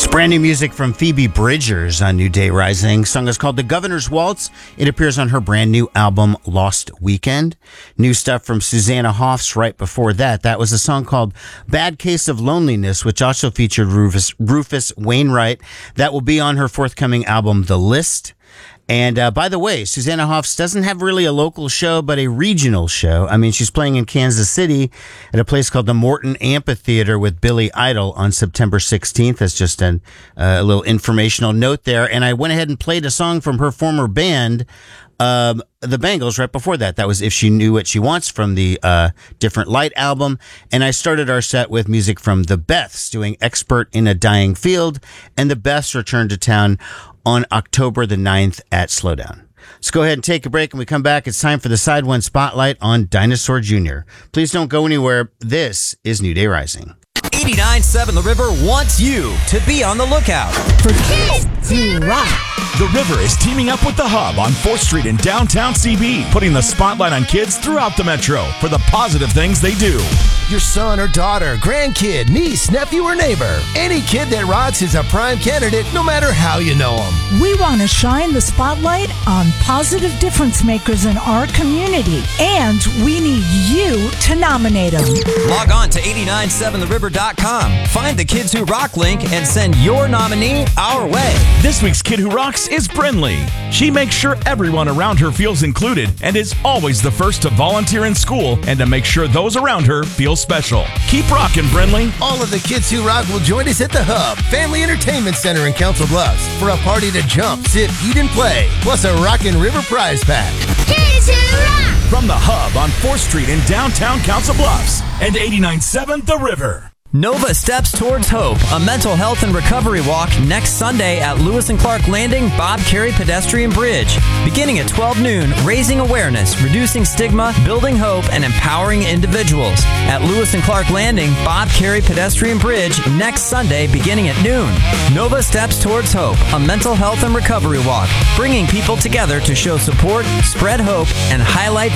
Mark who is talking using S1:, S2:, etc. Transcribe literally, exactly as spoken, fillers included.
S1: Brand new music from Phoebe Bridgers on New Day Rising. The song is called The Governor's Waltz. It appears on her brand new album, Lost Weekend. New stuff from Susanna Hoffs right before that. That was a song called Bad Case of Loneliness, which also featured Rufus, Rufus Wainwright. That will be on her forthcoming album, The List. And uh, by the way, Susanna Hoffs doesn't have really a local show, but a regional show. I mean, she's playing in Kansas City at a place called the Morton Amphitheater with Billy Idol on September sixteenth. That's just an, uh, a little informational note there. And I went ahead and played a song from her former band, um, the Bangles, right before that. That was If She Knew What She Wants from the uh, Different Light album. And I started our set with music from the Beths doing Expert in a Dying Field. And the Beths returned to town on October the ninth at Slowdown. Let's go ahead and take a break. When we come back, it's time for the Side One Spotlight on Dinosaur Junior Please don't go anywhere. This is New Day Rising.
S2: eighty-nine point seven The River wants you to be on the lookout
S3: for kids who rock.
S4: The River is teaming up with The Hub on fourth street in downtown C B, putting the spotlight on kids throughout the metro for the positive things they do.
S5: Your son or daughter, grandkid, niece, nephew, or neighbor. Any kid that rocks is a prime candidate, no matter how you know them.
S3: We want to shine the spotlight on positive difference makers in our community, and we need you to nominate them.
S2: Log on to eighty-nine seven the river dot com. Find the Kids Who Rock link and send your nominee our way.
S4: This week's Kid Who Rocks is Brinley. She makes sure everyone around her feels included and is always the first to volunteer in school and to make sure those around her feel special. Keep rocking, Brinley.
S5: All of the Kids Who Rock will join us at the Hub Family Entertainment Center in Council Bluffs for a party to jump, sit, eat, and play, plus a Rockin' River prize pack.
S3: Kids Who Rock!
S4: From the Hub on fourth street in downtown Council Bluffs and eighty-nine point seven The River.
S2: Nova Steps Towards Hope, a mental health and recovery walk next Sunday at Lewis and Clark Landing, Bob Carey Pedestrian Bridge. Beginning at twelve noon, raising awareness, reducing stigma, building hope, and empowering individuals. At Lewis and Clark Landing, Bob Carey Pedestrian Bridge next Sunday beginning at noon. Nova Steps Towards Hope, a mental health and recovery walk, bringing people together to show support, spread hope, and highlight